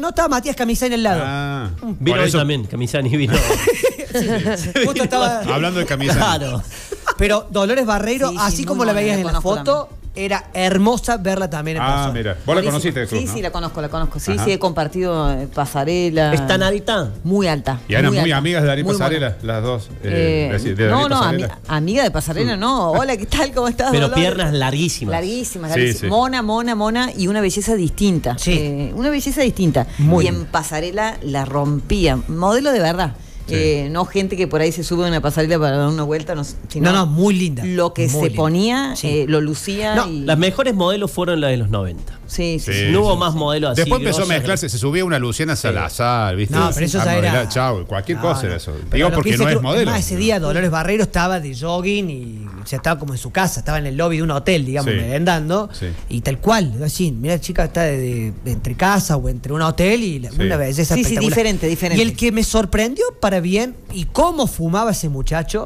no estaba Matías Camisani al lado. Ah, Vino hoy también, Camisani vino. Justo estaba... Hablando de Camisani. Claro. Pero Dolores Barreiro, Sí, así sí, como muy la buena, veías la en la conozco foto, era hermosa verla también en persona. Mira. ¿Vos la conociste, Cruz, Sí, no? sí, la conozco. Sí, Ajá. sí, he compartido pasarela. ¿Es tan alta? Muy alta. Y eran muy alta. amigas de Darío Muy Pasarela, buena. las dos. No, amiga de pasarela, no. Hola, ¿qué tal? ¿Cómo estás? Pero Dolores? piernas larguísimas. Larguísimas. Sí, sí. Mona y una belleza distinta. Sí. Una belleza distinta. Muy y en pasarela la rompía. Modelo de verdad. Sí. No gente que por ahí se sube a una pasarela para dar una vuelta, sino No, muy linda. lo que muy se linda. ponía, Sí. lo lucía. No, y... Las mejores modelos fueron las de los 90. Sí. Sí. No hubo más modelos así. Después empezó a grosas. mezclarse, se subía una Luciana Salazar, ¿viste? No, pero eso A ya era... modelar, chau, cualquier cosa era eso. Pero Digo lo porque que dice no es Cruz, modelo. Además, ese día Dolores Barreiro estaba de jogging y ya estaba como en su casa, estaba en el lobby de un hotel, digamos, Sí. merendando. Sí. Y tal cual, así, mira, chica está entre casa o entre un hotel y Sí. una belleza Sí, espectacular. diferente. Y el que me sorprendió para bien, y cómo fumaba ese muchacho,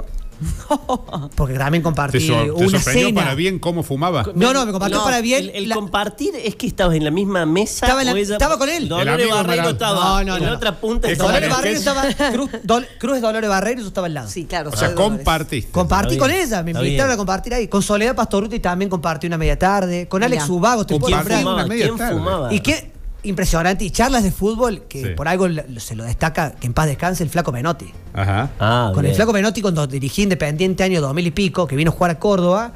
porque también compartí ¿Te una sorprendió cena. para bien cómo fumaba? No, me compartió para bien. El compartir es que estabas en la misma mesa. Estaba con él. El Dolores amigo Barreiro Amaral. estaba No. en la otra punta. Es como Dolores el Barreiro sketch. estaba. Cruz es Dolores Barreiro y yo estaba al lado. Sí, claro. O sea, soy Dolores. compartiste. Compartí Está con bien, ella, me está invitaron bien. a compartir ahí. Con Soledad Pastoruti también compartí una media tarde. Con Alex Mirá. Ubago, te ¿Con puedo quién nombrar. fumaba? Una media ¿Quién tarde. fumaba? Y qué impresionante. Y charlas de fútbol, que Sí. por algo se lo destaca, que en paz descanse el Flaco Menotti. Ajá. Con el bien. Flaco Menotti, cuando dirigí Independiente año 2000 y pico, que vino a jugar a Córdoba,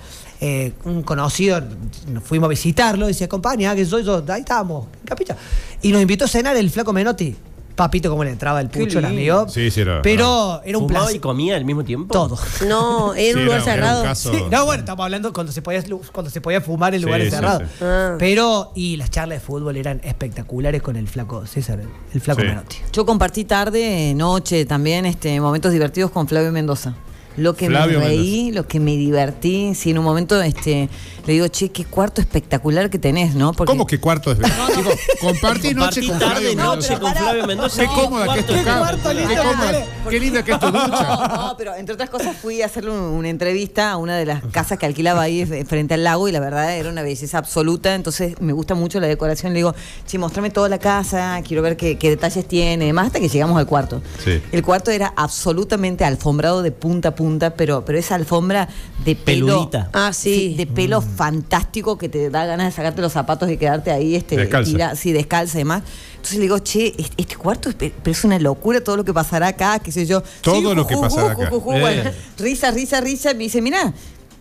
un conocido, nos fuimos a visitarlo, y decía, acompaña, que soy yo, ahí estábamos, en Capilla. Y nos invitó a cenar el Flaco Menotti. Papito, como le entraba el pucho, el amigo. Sí, era. Pero era un ¿Fumaba placer. y comía al mismo tiempo? Todo. No, era un lugar sagrado. caso- Sí, no, bueno, estamos hablando cuando se podía fumar en Sí, lugares sí, cerrados. sí. Ah. Pero, y las charlas de fútbol eran espectaculares con el flaco César, el flaco Sí. Menotti. Yo compartí tarde, noche también, momentos divertidos con Flavio Mendoza. Lo que Flavio me reí, lo que me divertí. Sí, en un momento le digo, che, qué cuarto espectacular que tenés, ¿no? Porque ¿Cómo que cuarto es? Chicos, compartí noche Compartí con tarde, Flavio noche Mendoza. con Flavio Mendoza. Qué cómoda que es tu Qué cama. cuarto Qué lindo, cómoda. dale. Qué linda que es tu ducha. No, pero entre otras cosas fui a hacerle una entrevista a una de las casas que alquilaba ahí frente al lago y la verdad era una belleza absoluta, entonces me gusta mucho la decoración. Le digo, sí, mostrame toda la casa, quiero ver qué detalles tiene, demás, hasta que llegamos al cuarto. Sí. El cuarto era absolutamente alfombrado de punta a punta, pero esa alfombra de pelo... Peludita. Ah, sí. de pelo fantástico que te da ganas de sacarte los zapatos y quedarte ahí Descalza. descalza y demás. Entonces le digo, che, este cuarto pero es una locura todo lo que pasará acá, qué sé yo. Todo lo que pasará acá. Bueno, risa. Me dice, mirá,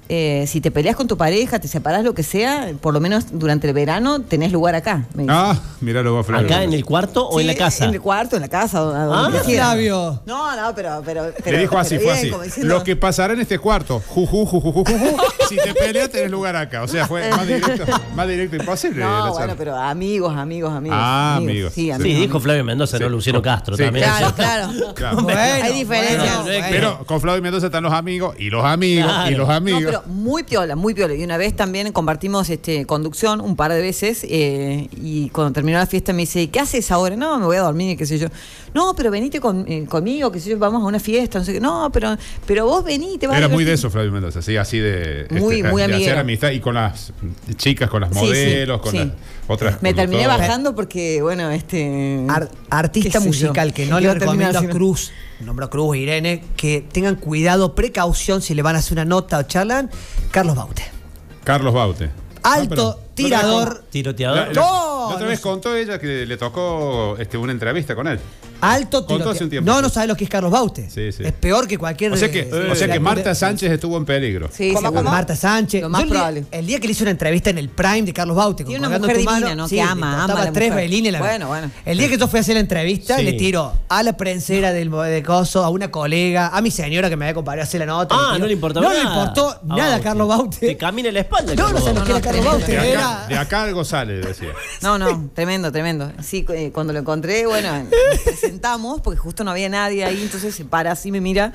si te peleas con tu pareja, te separás, lo que sea, por lo menos durante el verano tenés lugar acá. Me dice. Ah, míralo vos, Flavio. ¿Acá en el cuarto o Sí, en la casa? En el cuarto, en la casa. a donde Ah, quieras. Flavio. No, pero Le dijo así, pero fue bien, así. como diciendo- Lo que pasará en este cuarto. Si te peleas, tenés lugar acá. O sea, fue más directo imposible. la No, charla. bueno, pero amigos. Ah, amigos. Sí, Sí, amigos. dijo Flavio Mendoza, Sí. no Luciano Castro Sí, también. Claro. Claro. Bueno, Hay diferencia. bueno. Pero con Flavio Mendoza están los amigos y los amigos Claro. y los No, amigos. pero muy piola. Y una vez también compartimos conducción un par de veces y cuando terminó la fiesta me dice, ¿qué haces ahora? No, me voy a dormir, qué sé yo. No, pero venite conmigo, qué sé yo, vamos a una fiesta, no sé qué. No, pero vos venite. Era muy de eso, Flavio Mendoza, sí, así de, Muy de hacer amiguero. amistad y con las chicas, con las Sí, modelos, sí, con sí. las otras. Me terminé conductoras. bajando porque, bueno, Artista qué sé yo. musical que no Iba le a terminar recomiendo a así. Cruz, nombro a Cruz, Irene, que tengan cuidado, precaución si le van a hacer una nota o charlan, Carlos Baute. Carlos Baute. Alto tirador. Tiroteador. No, La otra no vez sé. contó ella que le tocó una entrevista con él. Alto Contó tirador. hace un tiempo. No sabe lo que es Carlos Baute. Sí, sí. Es peor que cualquier. O sea que Marta Sánchez estuvo en peligro. Sí, Como seguro. Marta Sánchez. Lo más Yo el día- probable. El día que le hice una entrevista en el Prime de Carlos Baute, con Tiene una Colgando mujer tu mano, divina, ¿no? sí, Que le ama costaba la 3 mujer. belines. Bueno. El día que yo fui a hacer la entrevista, Sí. le tiro a la prensera de coso, a una colega, a mi señora que me había acompañado a hacer la nota. Ah, tiro. no le importaba No nada. le importó nada a Carlos Baute. Te camina la espalda. No, no Carlos sé lo Baute. que era Carlos tremendo. Baute. De Era. acá, de acá algo sale, decía. No, tremendo. Sí, cuando lo encontré, bueno, nos presentamos, porque justo no había nadie ahí, entonces se para así, me mira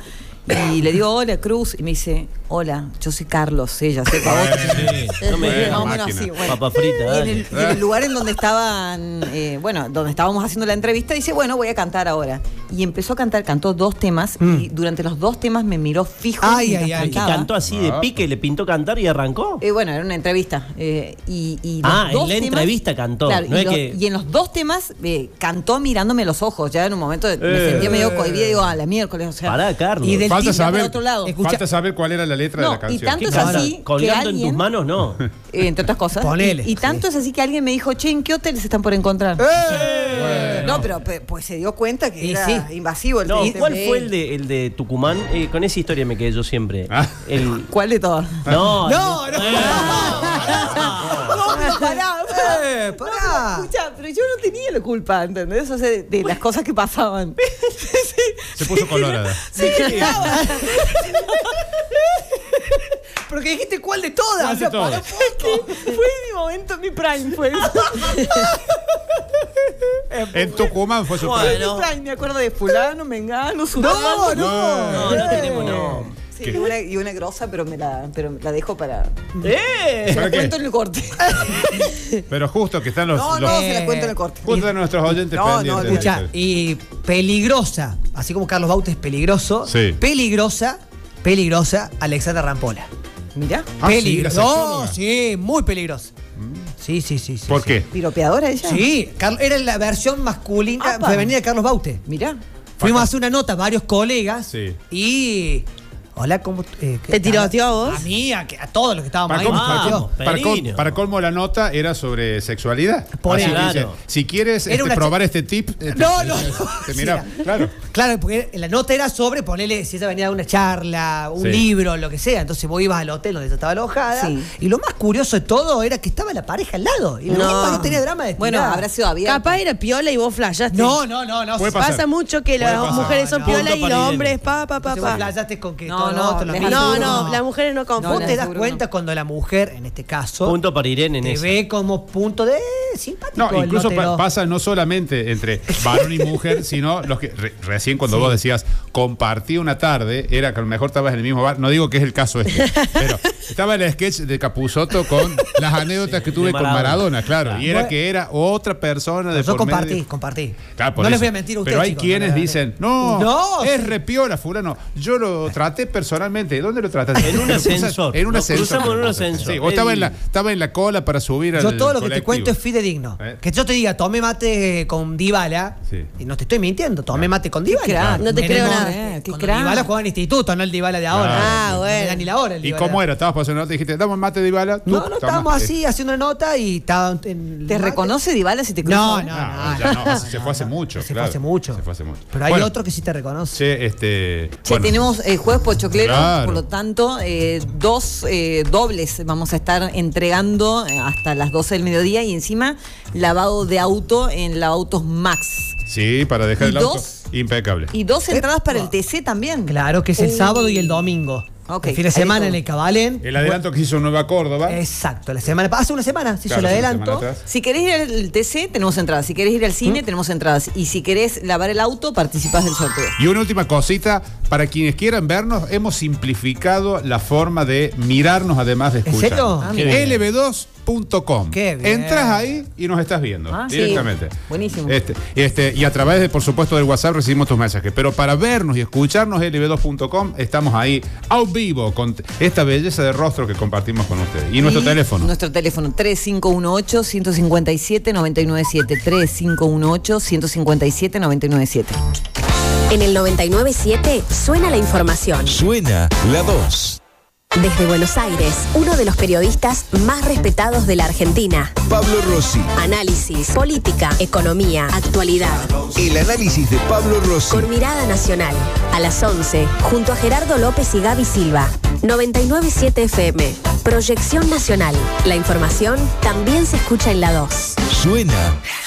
Y le digo, hola, Cruz. Y me dice, hola, yo soy Carlos. Ella, sé que a vos. Sí, no me Bueno, digas. Más o menos máquina. así, bueno. Papa frita, Y en, dale. el, y en el lugar en donde estaban, donde estábamos haciendo la entrevista, dice, bueno, voy a cantar ahora. Y empezó a cantar, cantó 2 temas y durante los 2 temas me miró fijo. Ay, mientras ay, ay. ¿Y cantaba. cantó así de pique, le pintó cantar y arrancó? Bueno, era una entrevista. Y los Ah, en 2 la entrevista cantó, Claro, no y, es que- y en los 2 temas cantó mirándome a los ojos. Ya en un momento me sentía medio cohibida y digo, a la miércoles. O sea, Pará, Carlos. Y del Falta timbre saber, por otro lado. falta saber cuál era la letra No, de la y canción. tanto ¿Qué es canta? así que ¿Colgando en alguien- tus manos? No. entre otras cosas. Ponele, Y tanto es así que alguien me dijo, che, ¿en qué hotel se están por encontrar? No, pero pues se dio cuenta que Y era sí. invasivo el No, tema. ¿cuál fue el de Tucumán? Con esa historia me quedé yo siempre. Ah. ¿Cuál de todos? No, No, no. No, pero pará. Pará. Escucha, pero yo no tenía la culpa, ¿entendés? O sea, de las cosas que pasaban. Se puso colorada. Sí, estaba. Porque dijiste cuál de todas. ¿Cuál de todas? pará un poco. Fue mi momento, mi prime fue. En Tucumán fue su Bueno. Mi prime, me acuerdo de fulano, mengano, sultano. no tenemos, no. Sí, y una grosa, pero me la dejo para... ¡Eh! Se ¿Para la qué? cuento en el corte. Pero justo que están los. No, los- no, se la cuento en el corte. Justo de nuestros oyentes No, no, pendientes. Escucha, y peligrosa, así como Carlos Baute es peligroso, Sí. peligrosa, Alexandra Rampola. Mirá. Ah, sí, la Peligrosa, sexóloga. sí, muy peligrosa. Sí, sí, sí. sí, ¿Por sí. qué? ¿Piropeadora ella? Sí, era la versión masculina, Apa. femenina de Carlos Baute. Mirá. Fuimos a hacer una nota, varios colegas, Sí. y... Hola, ¿cómo...? ¿qué ¿Te tiroteó a vos? A mí, a todos los que estábamos Para ahí. colmo, nos Vamos. tiroteó. Perino. para colmo, la nota era sobre sexualidad. Por Así eso. que dice, Claro. si quieres Era una probar este tip. No, no, te sí, mira, claro. Claro, porque la nota era sobre ponerle, si ella venía a una charla, un Sí. libro, lo que sea. Entonces vos ibas al hotel donde ella estaba alojada. Sí. Y lo más curioso de todo era que estaba la pareja al lado. Y la No. tipa no tenía drama de Bueno, estirar. habrá sido abierto. Capaz era piola y vos flashaste. No. Puede pasar. Pasa mucho que Puede las pasar. mujeres son No, piola punto y para los Irene. hombres pa. Entonces vos flashaste con que No, todo lo no, otro, lo les mismo. No, Seguro no, no. las mujeres no Vos confunden. te das seguro cuenta cuando la mujer, en este caso, Punto para Irene en te eso. ve como punto de simpático. No, el incluso notero. pasa no solamente entre varón y mujer, sino los que recién cuando vos decías compartí una tarde, era que a lo mejor estabas en el mismo bar. No digo que es el caso este, pero estaba el sketch de Capusotto con las anécdotas que tuve de con Maradona. Maradona, claro. Y era Bueno. que era otra persona de Yo por medio. compartí. Claro, por No les eso. voy a mentir a ustedes, Pero hay chicos, quienes no, dicen, no, es sí. repiola, fulano. Yo lo traté personalmente. ¿Dónde lo trataste? En un ascensor. En un Nos ascensor. cruzamos en un ascensor. Sí, o estaba en la cola para subir al Yo todo lo que te colectivo. cuento es fidedigno. Que yo te diga, tomé mate con Dybala, Sí. y no te estoy mintiendo, tomé mate con Dybala. crack. No te En creo el nada. momento, Qué cuando crack. Dybala jugaba en instituto, no el Dybala de ahora. Ah, No me bueno. da ni la hora el ¿Y Dybala. cómo era? Estabas pasando una nota y dijiste, dame un mate de Dybala. No, no, estábamos así haciendo una nota y estaban en ¿Te reconoce Dybala si te cruza? No, no, Ah, ya no, se fue hace mucho. Se fue claro. hace mucho. Se fue hace mucho. Pero hay Bueno, otro que sí te reconoce. Che, Che, bueno, tenemos jueves pochoclero, Claro. por lo tanto, 2 dobles vamos a estar entregando hasta las 12 del mediodía y encima lavado de auto en Lavautos Max. Sí, para dejar ¿Y el auto dos? impecable. Y 2 entradas para el TC también. Claro, que es el sábado y el domingo. Ok, El fin de ahí semana todo. en el Cabalén. El adelanto que hizo Nueva Córdoba. Exacto, la semana hace una semana se hizo Claro, el hace una adelanto. semana atrás. Si querés ir al TC, tenemos entradas. Si querés ir al cine, tenemos entradas. Y si querés lavar el auto, participás del sorteo. Y una última cosita, para quienes quieran vernos, hemos simplificado la forma de mirarnos además de ¿En escuchar. serio? Ah, mira. lb2.com. Qué bien. Entras ahí y nos estás viendo Ah, sí. directamente. Buenísimo. Y a través de, por supuesto, del WhatsApp recibimos tus mensajes. Pero para vernos y escucharnos, lb2.com, estamos ahí a vivo con esta belleza de rostro que compartimos con ustedes. Y nuestro teléfono. Nuestro teléfono 3518-157-997. 3518-157-997. En el 997 suena la información. Suena la 2. Desde Buenos Aires, uno de los periodistas más respetados de la Argentina. Pablo Rossi. Análisis, política, economía, actualidad. El análisis de Pablo Rossi. Con mirada nacional. A las 11, junto a Gerardo López y Gaby Silva. 997 FM. Proyección nacional. La información también se escucha en la 2. Suena